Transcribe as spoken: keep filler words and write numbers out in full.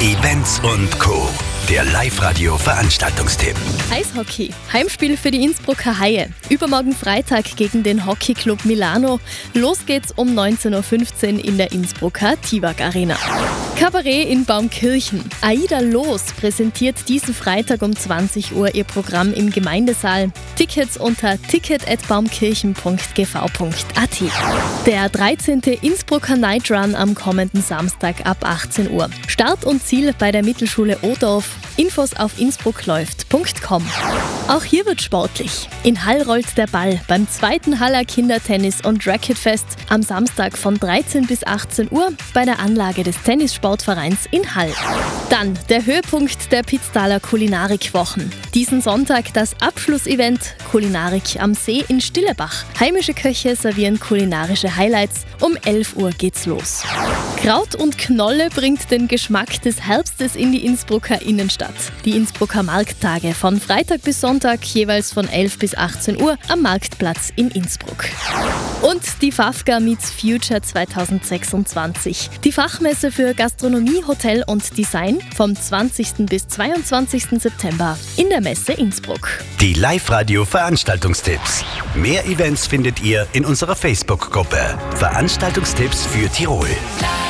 Events und Co. Der Live-Radio-Veranstaltungstipp. Eishockey. Heimspiel für die Innsbrucker Haie. Übermorgen Freitag gegen den Hockeyclub Milano. Los geht's um neunzehn Uhr fünfzehn in der Innsbrucker Tivag Arena. Kabarett in Baumkirchen. Aida Loos präsentiert diesen Freitag um zwanzig Uhr ihr Programm im Gemeindesaal. Tickets unter ticket at baumkirchen punkt g v punkt a t. Der dreizehnte Innsbrucker Night Run am kommenden Samstag ab achtzehn Uhr. Start und Ziel bei der Mittelschule Odorf. Infos auf innsbruckläuft punkt com. Auch hier wird sportlich. In Hall rollt der Ball beim zweiten Haller Kindertennis- und Racketfest am Samstag von dreizehn bis achtzehn Uhr bei der Anlage des Tennissportvereins in Hall. Dann der Höhepunkt der Pitztaler Kulinarikwochen. Diesen Sonntag das Abschlussevent Kulinarik am See in Stillebach. Heimische Köche servieren kulinarische Highlights. Um elf Uhr geht's los. Kraut und Knolle bringt den Geschmack des Herbstes in die Innsbrucker Innenstadt. Die Innsbrucker Markttage von Freitag bis Sonntag jeweils von elf bis achtzehn Uhr am Marktplatz in Innsbruck. Und die Fafga Meets Future zweitausendsechsundzwanzig. Die Fachmesse für Gastronomie, Hotel und Design vom zwanzigsten bis zweiundzwanzigsten September in der Messe Innsbruck. Die Live-Radio-Veranstaltungstipps. Mehr Events findet ihr in unserer Facebook-Gruppe. Veranstaltungstipps für Tirol.